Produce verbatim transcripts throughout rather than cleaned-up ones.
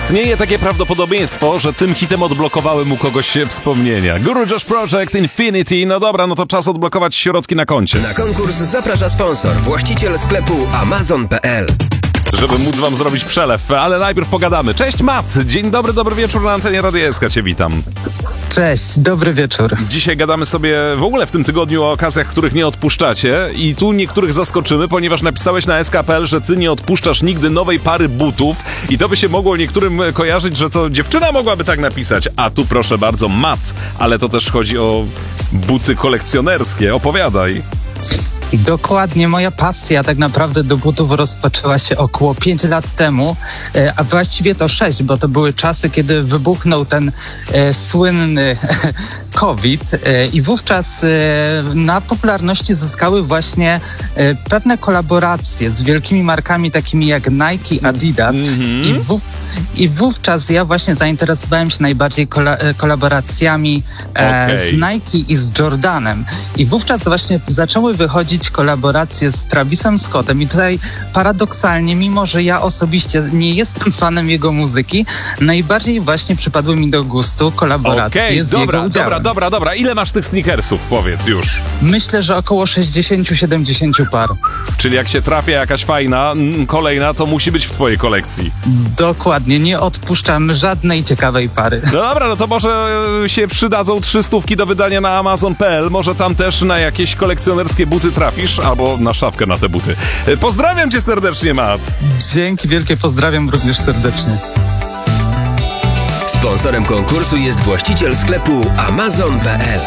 Istnieje takie prawdopodobieństwo, że tym hitem odblokowały mu kogoś wspomnienia. Guru Josh Project, Infinity. No dobra, no to czas odblokować środki na koncie. Na konkurs zaprasza sponsor, właściciel sklepu amazon kropka p l. Żeby móc wam zrobić przelew, ale najpierw pogadamy. Cześć Matt, dzień dobry, dobry wieczór na antenie Radia S K, cię witam. Cześć, dobry wieczór. Dzisiaj gadamy sobie w ogóle w tym tygodniu o okazjach, których nie odpuszczacie i tu niektórych zaskoczymy, ponieważ napisałeś na S K kropka p l, że ty nie odpuszczasz nigdy nowej pary butów i to by się mogło niektórym kojarzyć, że to dziewczyna mogłaby tak napisać, a tu proszę bardzo Matt, ale to też chodzi o buty kolekcjonerskie, opowiadaj. Dokładnie, moja pasja tak naprawdę do butów rozpoczęła się około pięć lat temu, a właściwie to sześć, bo to były czasy, kiedy wybuchnął ten e, słynny COVID e, i wówczas e, na popularności zyskały właśnie e, pewne kolaboracje z wielkimi markami takimi jak Nike, Adidas mm-hmm. i, w, i wówczas ja właśnie zainteresowałem się najbardziej kola, kolaboracjami e, okay. z Nike i z Jordanem i wówczas właśnie zaczęły wychodzić kolaboracje z Travisem Scottem i tutaj paradoksalnie, mimo że ja osobiście nie jestem fanem jego muzyki, najbardziej właśnie przypadły mi do gustu kolaboracje okay, z dobra, jego udziałem. Dobra, dobra, dobra. Ile masz tych sneakersów, powiedz już? Myślę, że około sześćdziesiąt siedemdziesiąt par. Czyli jak się trafia jakaś fajna, kolejna, to musi być w twojej kolekcji. Dokładnie, nie odpuszczam żadnej ciekawej pary. No dobra, no to może się przydadzą trzy stówki do wydania na amazon kropka p l. Może tam też na jakieś kolekcjonerskie buty trafisz, albo na szafkę na te buty. Pozdrawiam cię serdecznie, Matt. Dzięki wielkie, pozdrawiam również serdecznie. Sponsorem konkursu jest właściciel sklepu amazon kropka p l.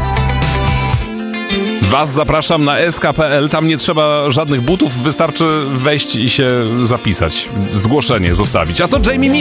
Was zapraszam na S K kropka p l, tam nie trzeba żadnych butów, wystarczy wejść i się zapisać, zgłoszenie zostawić. A to Jamie